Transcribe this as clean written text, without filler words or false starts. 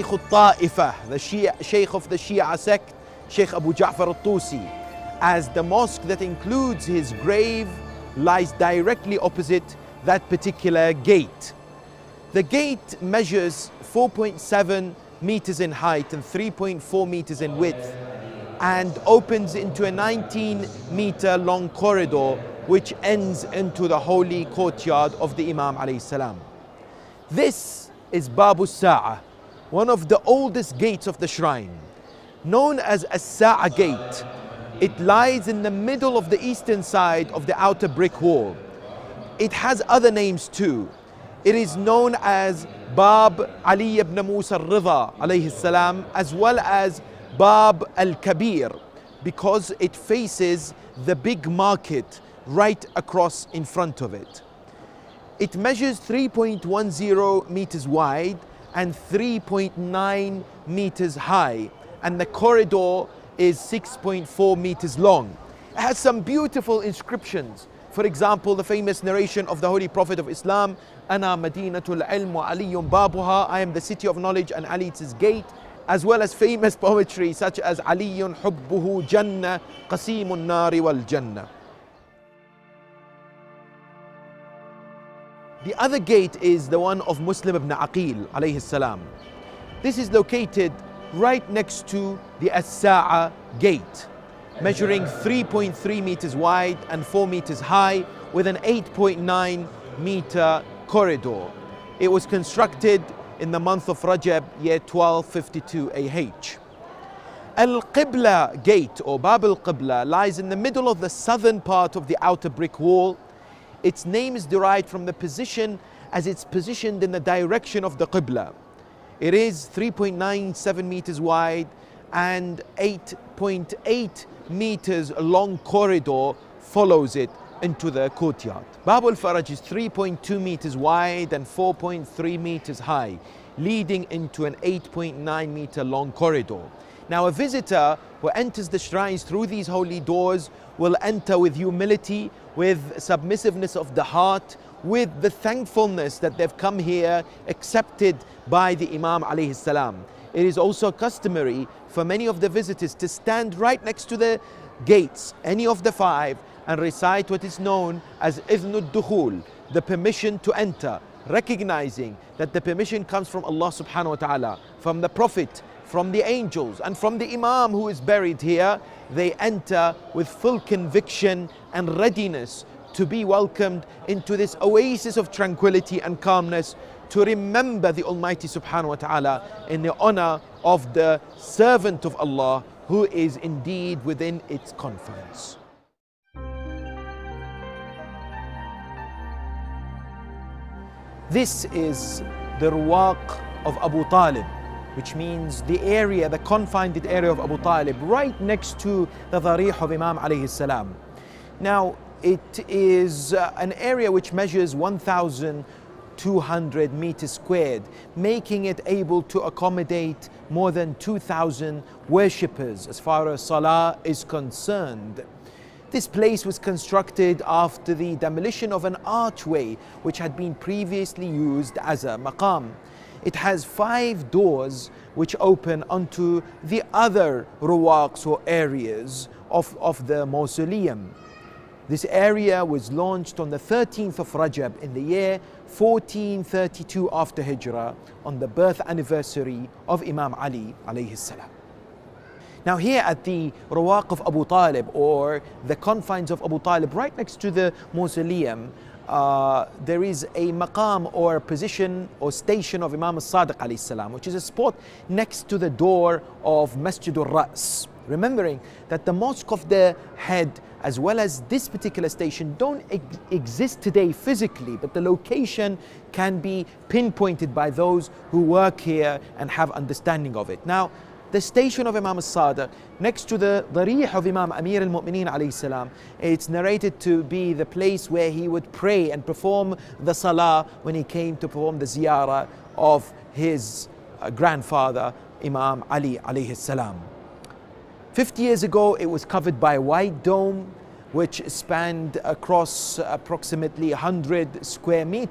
al-Ta'ifa, the Sheikh of the Shia sect, Sheikh Abu Ja'far al-Tusi, as the mosque that includes his grave lies directly opposite that particular gate. The gate measures 4.7 meters in height and 3.4 meters in width, and opens into a 19-meter long corridor which ends into the holy courtyard of the Imam alayhi salam. This is Babu Sa'a, one of the oldest gates of the shrine. Known as As-Sa'a Gate, it lies in the middle of the eastern side of the outer brick wall. It has other names too. It is known as Bab Ali ibn Musa al-Ridha alayhi salam, as well as Bab al-Kabir, because it faces the big market right across in front of it. It measures 3.10 meters wide and 3.9 meters high, and the corridor is 6.4 meters long. It has some beautiful inscriptions. For example, the famous narration of the Holy Prophet of Islam, Ana Madinatul Ilm wa Aliyun Babuha, I am the city of knowledge and Ali is his gate, as well as famous poetry such as Aliyun Hubbuhu Jannah, Qasimun Nari wal Jannah. The other gate is the one of Muslim ibn Aqil alayhi salam. This is located right next to the As-Sa'a Gate, measuring 3.3 meters wide and 4 meters high, with an 8.9 meter corridor. It was constructed in the month of Rajab, year 1252 AH. Al-Qibla Gate, or Bab al-Qibla, lies in the middle of the southern part of the outer brick wall. Its name is derived from the position, as it's positioned in the direction of the Qibla. It is 3.97 meters wide and 8.8 meters long corridor follows it into the courtyard. Bab al-Faraj is 3.2 meters wide and 4.3 meters high, leading into an 8.9 meter long corridor. Now, a visitor who enters the shrines through these holy doors will enter with humility, with submissiveness of the heart, with the thankfulness that they've come here accepted by the Imam alayhi salam. It is also customary for many of the visitors to stand right next to the gates, any of the 5, and recite what is known as Idhnud Dukhul, the permission to enter, recognizing that the permission comes from Allah subhanahu wa ta'ala, from the Prophet, from the angels, and from the Imam who is buried here. They enter with full conviction and readiness to be welcomed into this oasis of tranquility and calmness, to remember the Almighty subhanahu wa ta'ala in the honor of the servant of Allah who is indeed within its confines. This is the Ruwaq of Abu Talib, which means the area, the confined area of Abu Talib, right next to the Dharih of Imam alayhi salam. Now, it is an area which measures 1,200 meters squared, making it able to accommodate more than 2,000 worshippers as far as Salah is concerned. This place was constructed after the demolition of an archway which had been previously used as a maqam. It has 5 doors which open onto the other ruwaqs or areas of the mausoleum. This area was launched on the 13th of Rajab in the year 1432 after Hijrah, on the birth anniversary of Imam Ali alayhi salam. Now, here at the Ruwaq of Abu Talib, or the confines of Abu Talib, right next to the mausoleum, there is a maqam, or a position or station of Imam al-Sadiq alayhi salam, which is a spot next to the door of Masjid al-Ra's. Remembering that the Mosque of the Head, as well as this particular station, don't exist today physically, but the location can be pinpointed by those who work here and have understanding of it. Now, the station of Imam al-Sadiq, next to the Dharih of Imam Amir al-Mu'mineen alayhi salam, it's narrated to be the place where he would pray and perform the Salah when he came to perform the ziyarah of his grandfather, Imam Ali alayhi salam. 50 years ago, it was covered by a white dome which spanned across approximately 100 square meters.